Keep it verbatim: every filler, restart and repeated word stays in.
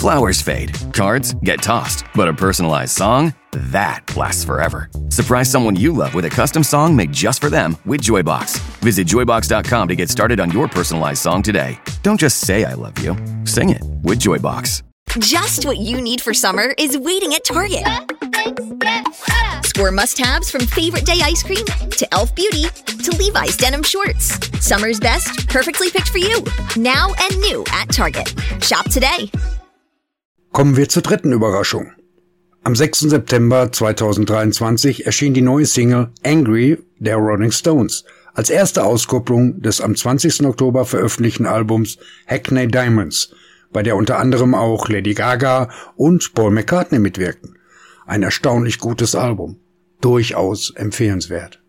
Flowers fade, cards get tossed, but a personalized song, that lasts forever. Surprise someone you love with a custom song made just for them with Joybox. Visit joybox dot com to get started on your personalized song today. Don't just say I love you. Sing it with Joybox. Just what you need for summer is waiting at Target. Score must-haves from Favorite Day ice cream to Elf Beauty to Levi's denim shorts. Summer's best, perfectly picked for you. Now and new at Target. Shop today. Kommen wir zur dritten Überraschung. Am sechsten September zweitausenddreiundzwanzig erschien die neue Single Angry der Rolling Stones als erste Auskopplung des am zwanzigsten Oktober veröffentlichten Albums Hackney Diamonds, bei der unter anderem auch Lady Gaga und Paul McCartney mitwirkten. Ein erstaunlich gutes Album. Durchaus empfehlenswert.